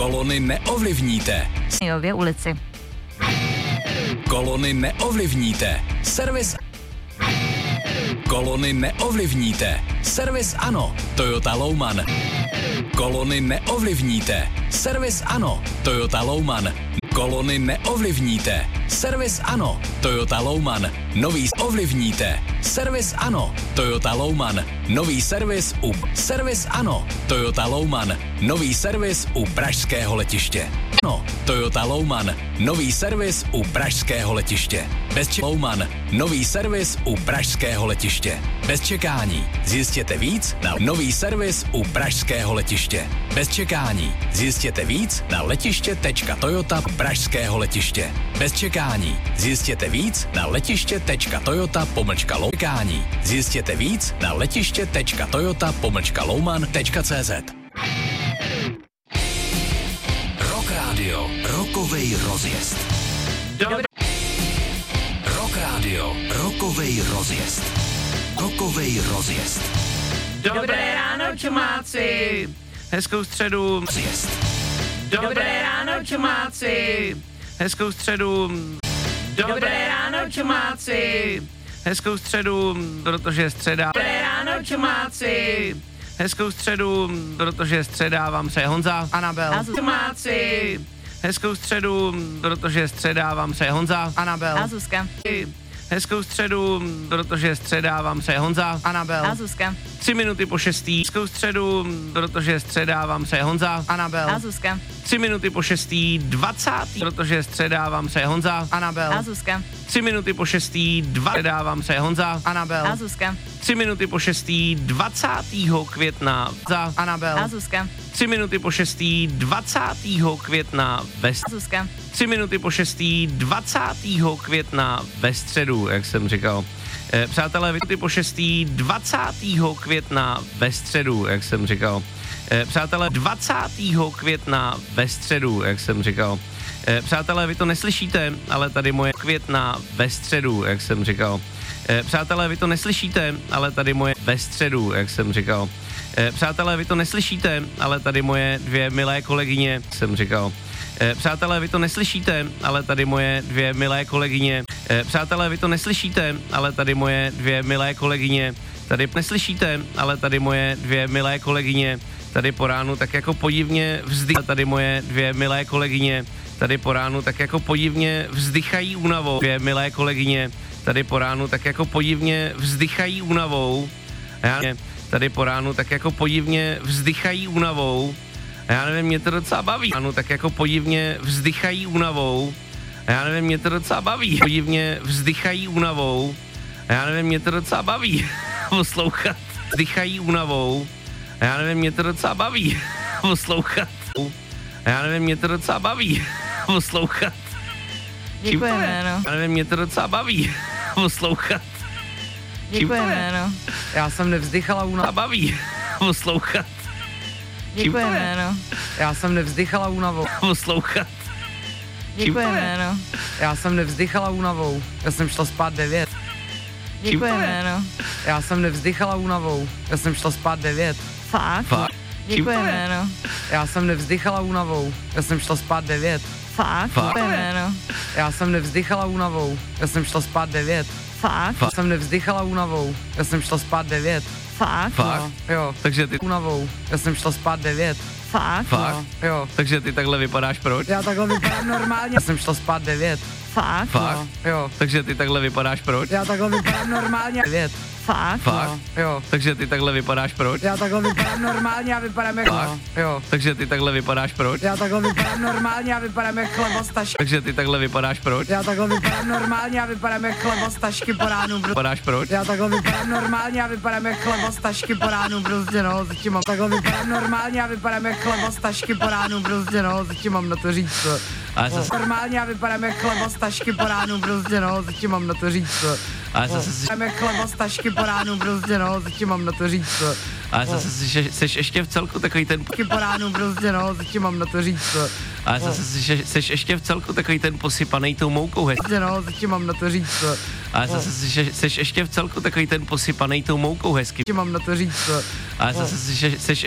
Kolony neovlivníte. Jově ulici. Kolony neovlivníte. Servis. Kolony neovlivníte. Servis ano. Toyota Louman. Kolony neovlivníte. Servis ano. Toyota Louman. Kolony neovlivníte. Servis ano. Toyota Louman. Nový ovlivníte. Servis ano. Toyota Louman. Nový servis u Servis ano. Toyota Louman. Nový servis u pražského letiště. Ano. Toyota Louman. Nový servis u pražského letiště. Louman. Nový servis u pražského letiště. Bez čekání. Zjistěte víc na nový servis u pražského letiště. Bez čekání. Zjistěte víc na letiště.toyota pražského letiště. Bez čekání. Zjistěte víc na letiště.toyota-loukání. Zjistěte víc na letiště.toyota-louman.cz. Rock Radio, rokovej rozjezd. Rock Radio, rokovej rozjezd. Rokovej rozjezd. Dobré ráno, čumáci. Hezkou středu. Rozjezd. Dobré ráno, čumáci. Hezkou středu. Dobré ráno, čumáci. Hezkou středu, protože je středa. Dobré ráno, čumáci. Hezkou středu, protože je středa, vám přeje Honza. Anabel. Čumáci. Hezkou středu, protože je středa, vám přeje Honza. Anabel. A Zuzka. Hezkou středu, protože je středa, vám přeje Honza. Anabel. A Zuzka. 3 minuty po 6. Hezkou středu, protože je středa, vám přeje Honza. Anabel. A Zuzka. 3 minuty po 6. 20. protože je středa, vám přeje Honza. Anabel. A Zuzka. 3 minuty po 6. 2. vám přeje Honza. Anabel. A Zuzka. 3 minuty po 6. 20. května za Anabel. A Zuzka. 3 minuty po 6. 20. května ve Zuzka. 3 minuty po 6. 20. května ve středu, jak jsem říkal. Přátelé, minuty po 6. 20. května ve středu, jak jsem říkal. Přátelé, 20. května ve středu, jak jsem říkal. Přátelé, vy to neslyšíte, ale tady moje května ve středu, jak jsem říkal. Přátelé, vy to neslyšíte, ale tady moje ve středu, jak jsem říkal. Přátelé, vy to neslyšíte, ale tady moje 2 milé kolegyně, jsem říkal. Přátelé, vy to neslyšíte, ale tady moje 2 milé kolegyně. Přátelé, vy to neslyšíte, ale tady moje 2 milé kolegyně. Tady neslyšíte, ale tady moje 2 milé kolegyně. Tady po ránu tak jako podivně vzdychají. Tady moje 2 milé kolegyně. Tady po ránu tak jako podivně vzdychají únavou. 2 milé kolegyně. Tady po ránu tak jako podivně vzdychají únavou. Tady po ránu tak jako podivně vzdychají únavou. Já nevím, mě to docela baví. Ano, tak jako podivně vzdychají únavou. Já nevím, mě to docela baví. Podivně vzdychají únavou. Já nevím, mě to docela baví poslouchat. Vzdychají únavou. Já nevím, mě to docela baví poslouchat. Já nevím, mě to docela baví poslouchat. Děkujeme, no. Já nevím, mě to docela baví poslouchat. Děkujeme, no. Já jsem nevzdychala únavou. Baví poslouchat. Děkujeme, no. Já jsem nevzdychala únavou. Poslouchat. Děkujeme, no. Já jsem nevzdychala únavou. Já jsem šla spát 9. Děkujeme, no. Já jsem nevzdychala únavou. Já jsem šla spát 9. Fakt? Děkujeme, no. Já jsem nevzdychala únavou. Já jsem šla spát 9. Fakt? Děkujeme, no. Já jsem nevzdychala únavou. Já jsem šla spát 9. Fakt? Já jsem nevzdychala únavou. Já jsem šla spát 9. Fakt? No, jo. Takže ty Únavou. Já jsem šla spát 9. Fakt? No, jo. Takže ty takhle vypadáš proč? Já takhle vypadám normálně. Já jsem šla spát 9. Fakt? No, jo. Takže ty takhle vypadáš proč? Já takhle vypadám normálně. 9. Fakt? No, jo. Takže ty takhle vypadáš proč? Já takhle vypadám normálně a vypadám jak... No, jo. Takže ty takhle vypadáš proč? Já takhle vypadám normálně a vypadám jak chleba z tašky. Takže ty takhle vypadáš proč? Já takhle vypadám normálně a vypadám jak chleba z tašky po ránu. Vypadáš proč? Já takhle vypadám normálně a vypadám jak chleba z tašky po ránu, prostě no, zatím mám. Takhle vypadám normálně a vypadám jak chleba z tašky po ránu, prostě no, zatím mám na to říct. Ale zase... Normálně a vypadám jak chleba z tašky po ránu, prostě no, zatím mám na to říct. Ale zase... Vypadám jak chleba z tašky po ránu, prostě no, zatím mám na to říct. Ale zase seš ještě v celku takový ten... Po ránu, prostě no, zatím mám na to říct. Ale zase seš ještě v celku takový ten posypanej tou moukou hezky. No, zatím mám na to říct. Ale zase seš ještě v celku takový ten posypanej tou moukou hezky. Zatím mám na to říct. Ale zase seš